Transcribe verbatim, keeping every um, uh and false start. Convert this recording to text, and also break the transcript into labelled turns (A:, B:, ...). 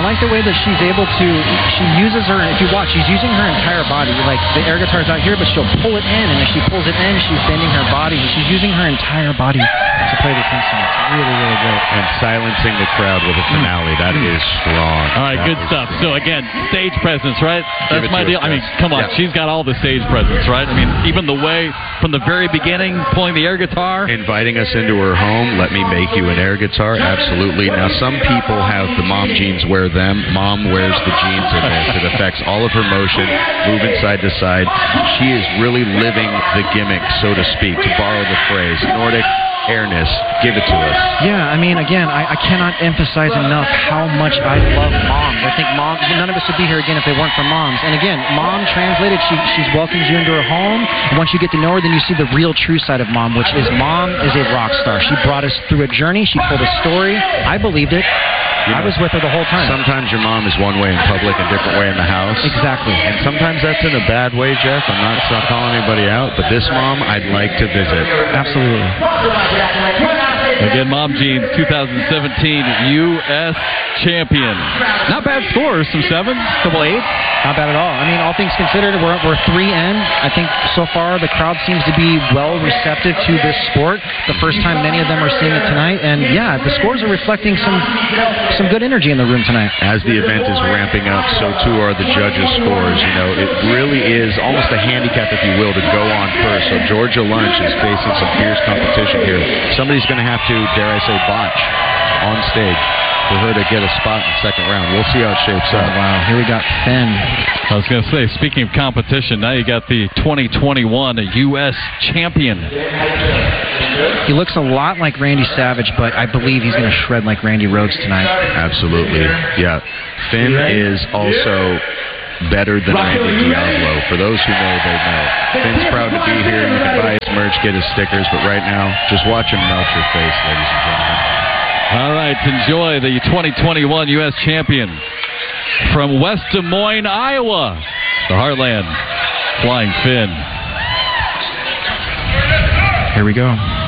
A: like the way that she's able to, she uses her, if you watch, she's using her entire body. Like, the air guitar's out here, but she'll pull it in, and as she pulls it in, she's bending her body. She's using her entire body to play this instrument. It's really, really great.
B: And silencing the crowd with a finale. That mm. is strong.
C: All right,
B: that
C: good stuff. So, again, stage presence, right? That's my deal.
B: Us,
C: I mean, come on.
B: Yeah.
C: She's got all the stage presence, right? I mean, even the way, from the very beginning, pulling the air guitar.
B: Inviting us into her home, let me make you an air guitar. Absolutely. Now, some people have the mom jeans, wear them. Mom wears the jeans in this. It affects all of her motion, moving side to side. She is really living the gimmick, so to speak, to borrow the phrase. Nordic airness. Give it to us.
A: Yeah, I mean, again, I, I cannot emphasize enough how much I love moms. I think mom, none of us would be here again if they weren't for moms. And again, mom translated, she she welcomes you into her home. And once you get to know her, then you see the real true side of mom, which is mom is a rock star. She brought us through a journey. She told a story. I believed it. You know, I was with her the whole time.
B: Sometimes your mom is one way in public and different way in the house.
A: Exactly.
B: And sometimes that's in a bad way, Jeff. I'm not, not calling anybody out, but this mom I'd like to visit.
A: Absolutely.
C: Again, Mom Jeans, two thousand seventeen U S champion. Not bad scores, some sevens, couple eights.
A: Not bad at all. I mean, all things considered, we're, we're three in. I think so far the crowd seems to be well receptive to this sport. The first time many of them are seeing it tonight. And, yeah, the scores are reflecting some some good energy in the room tonight.
B: As the event is ramping up, so too are the judges' scores. You know, it really is almost a handicap, if you will, to go on first. So Georgia Lunch is facing some fierce competition here. Somebody's going to have to, dare I say, botch on stage for her to get a spot in the second round. We'll see how it shapes up.
A: Oh, wow. Here we got Finn.
C: I was going to say, speaking of competition, now you got the twenty twenty-one U S champion.
A: He looks a lot like Randy Savage, but I believe he's going to shred like Randy Rhoads tonight.
B: Absolutely. Yeah. Finn is also better than Randy Diablo. For those who know, they know. Finn's proud to be here. You can buy his merch, get his stickers, but right now, just watch him melt your face, ladies and gentlemen.
C: All right, enjoy the twenty twenty-one U S champion from West Des Moines, Iowa, the Heartland, Flying Finn.
A: Here we go.